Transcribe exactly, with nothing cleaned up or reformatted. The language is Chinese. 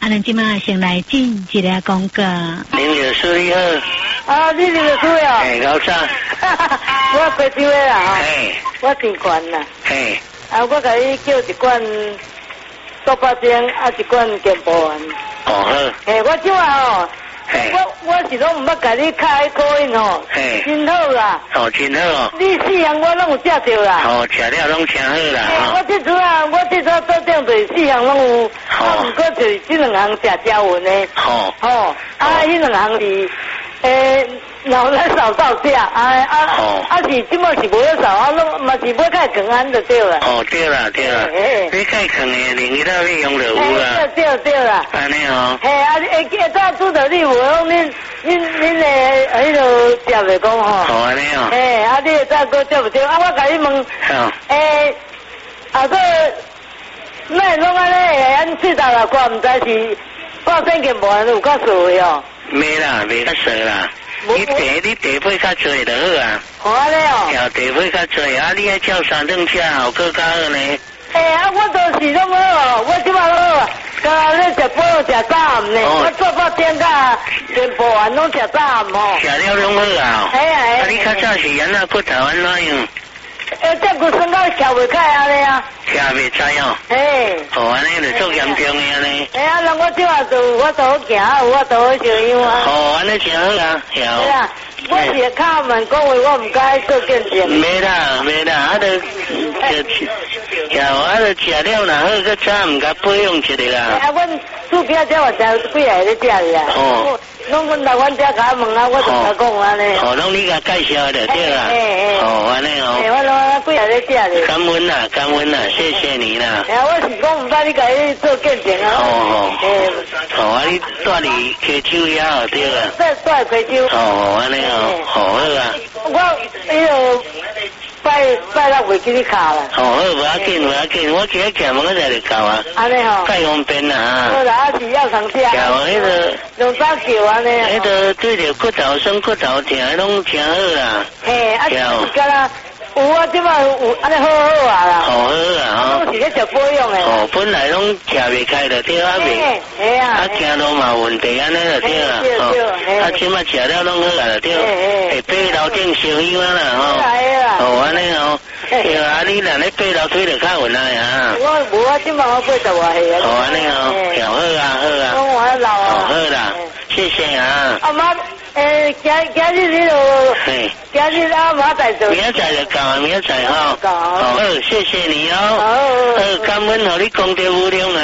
啊，咱今麦先来进一个广告。 林律师你好。 啊，你林律师哦。 嘿，老张。 我陪酒的啦哈。 嘿。 我真悬啦。 嘿。 啊，我甲你叫一罐多巴精，啊一罐健保丸。 哦好。 嘿，我即下哦。 嘿。 我我是拢毋捌甲你开口音吼。 嘿。 真好啦。 哦，真好哦。 你四样我拢有食着啦。 哦，食了拢真好啦。 嘿，我这次啊，我这次做定对四样拢有。啊，毋过就是这两项食加稳的。 好。 哦。啊，迄两项是。诶，老来少少食，啊啊啊是即摆是无咧少，啊拢嘛是要较强安就对啦。 哦，对啦对啦，你较强的零一道你用就有啦。 对对对啦。 安尼哦。 嘿啊，诶，早拄着你无讲恁恁恁诶迄落食袂讲吼。 好安尼哦。 嘿，啊你早个对不对？啊我甲你问。好。诶，啊个，那拢安尼，安四十来块，毋知是挂身健保有较实惠哦。 没啦，没较实啦。你茶你茶配较多就好啊。 好安尼哦。 调茶配较多，啊你爱照三顿吃，后搁较好呢。 诶啊，我都是拢好，我即摆拢好，刚咧食饱食早暗呢，我做八点甲全部完拢食早暗吼。 食了拢好啊。 系啊。 啊你较早是安那骨头安怎样？ 诶，这骨身高翘袂开安尼啊。 听袂知哦。 嘿。 哦，安尼就足严重的安尼。 哎呀，那我即下就我都好行，我都好小样啊。 哦，安尼真好啊，有。 对啊，我是靠问讲话，我唔该做见证。 没啦，没啦，啊都就，有啊都食了然后个早唔甲备用一个啦。 啊，阮厝边只我食几下咧食啦。哦。拢阮来阮遮甲问啊，我就甲讲安尼。 哦，拢你甲介绍就对啦。 嘿嘿。哦， 安尼哦。 嘿，我拢几下咧食咧。 感恩啦，感恩啦，谢谢你啦。 哎，我是讲唔捌你甲你做见证啊。 哦哦。嘿。哦，啊你带你开酒也好对啦。 带带开酒。 哦，安尼哦，好好啊。 我迄个拜拜六袂记你卡啦。 哦好，无要紧无要紧，我今日行门嗰就到啊。 安尼吼。 太方便啦。 好啦，啊是要常食。有迄个。 用早叫安尼。 迄个对着骨头酸骨头疼，拢真好啦。 嘿，啊是干啦。有啊，即摆有安尼好好啊啦。好好啊，吼。都是咧食保养诶。哦， 本来拢食袂开就对啊袂。 嘿啊。 啊，行路嘛问题安尼就对啦。对对。啊，即摆食了拢好啊就对。会爬楼顶烧香啊啦吼。来啦。哦，安尼哦。对啊，你若咧爬楼梯就较稳啦呀。我无啊，即摆我爬十外岁啊。哦，安尼哦，好啊好啊。讲我老啊。好啦，谢谢啊。阿妈。诶，今今日呢度，今日阿妈在做，明仔载就到啊，明仔载吼，好，谢谢你哦，好，感恩互你功德无量啊。